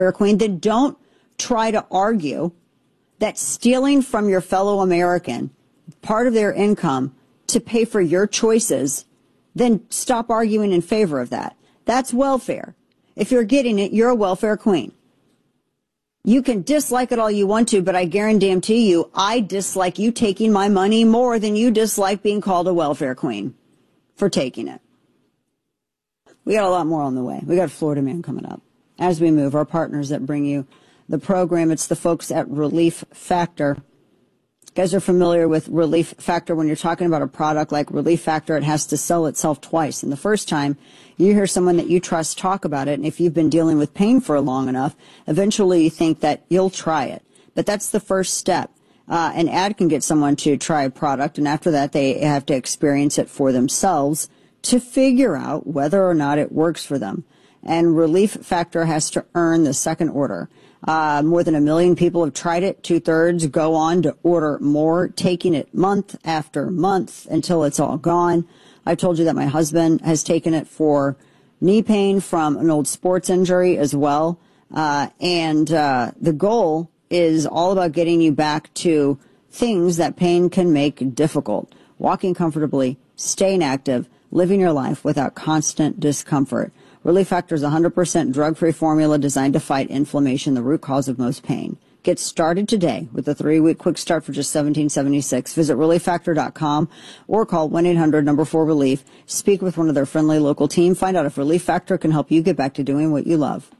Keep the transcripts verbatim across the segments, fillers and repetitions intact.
queen, then don't try to argue that stealing from your fellow American part of their income to pay for your choices, then stop arguing in favor of that. That's welfare. If you're getting it, you're a welfare queen. You can dislike it all you want to, but I guarantee you, I dislike you taking my money more than you dislike being called a welfare queen for taking it. We got a lot more on the way. We got Florida Man coming up. As we move, our partners that bring you the program, it's the folks at Relief Factor. You guys are familiar with Relief Factor. When you're talking about a product like Relief Factor, it has to sell itself twice. And the first time you hear someone that you trust talk about it, and if you've been dealing with pain for long enough, eventually you think that you'll try it. But that's the first step. Uh, an ad can get someone to try a product, and after that they have to experience it for themselves to figure out whether or not it works for them. And Relief Factor has to earn the second order. Uh, more than a million people have tried it. Two-thirds go on to order more, taking it month after month until it's all gone. I told you that my husband has taken it for knee pain from an old sports injury as well. Uh, and uh, the goal is all about getting you back to things that pain can make difficult. Walking comfortably, staying active, living your life without constant discomfort. Relief Factor is a one hundred percent drug-free formula designed to fight inflammation, the root cause of most pain. Get started today with a three-week quick start for just seventeen seventy-six. Visit relief factor dot com or call one eight hundred number four relief. Speak with one of their friendly local team. Find out if Relief Factor can help you get back to doing what you love.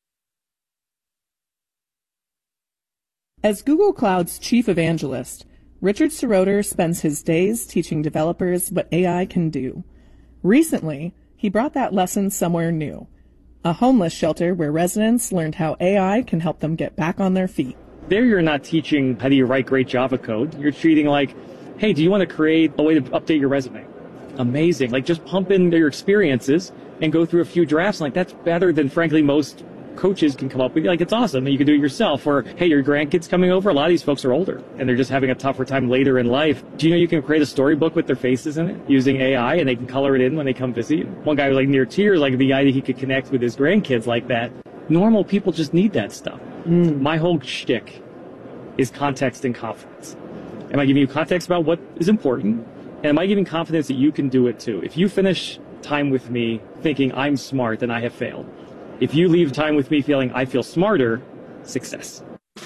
As Google Cloud's chief evangelist, Richard Seroter spends his days teaching developers what A I can do. Recently, he brought that lesson somewhere new, a homeless shelter where residents learned how A I can help them get back on their feet. There you're not teaching how do you write great Java code. You're treating like, hey, do you want to create a way to update your resume? Amazing. Like just pump in their experiences and go through a few drafts. Like that's better than frankly most coaches can come up with. Like it's awesome and you can do it yourself. Or hey, your grandkids coming over. A lot of these folks are older and they're just having a tougher time later in life. Do you know you can create a storybook with their faces in it using A I and they can color it in when they come visit you? One guy was like near tears, like the idea he could connect with his grandkids like that. Normal people just need that stuff. Mm. My whole shtick is context and confidence. Am I giving you context about what is important? And am I giving confidence that you can do it too? If you finish time with me thinking I'm smart, then I have failed. If you leave time with me feeling I feel smarter, success.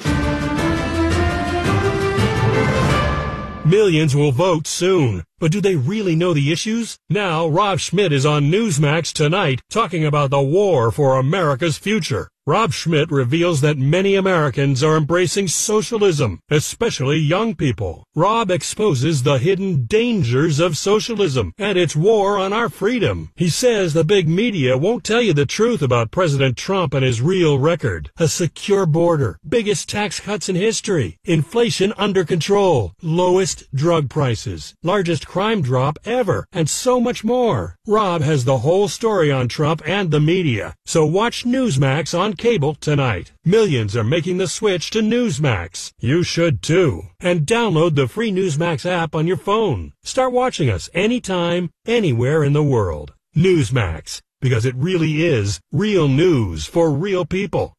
Millions will vote soon, but do they really know the issues? Now, Rob Schmidt is on Newsmax tonight talking about the war for America's future. Rob Schmidt reveals that many Americans are embracing socialism, especially young people. Rob exposes the hidden dangers of socialism and its war on our freedom. He says the big media won't tell you the truth about President Trump and his real record. A secure border, biggest tax cuts in history, inflation under control, lowest drug prices, largest crime drop ever, and so much more. Rob has the whole story on Trump and the media, so watch Newsmax on cable tonight. Millions are making the switch to Newsmax. You should too. And download the free Newsmax app on your phone. Start watching us anytime, anywhere in the world. Newsmax, because it really is real news for real people.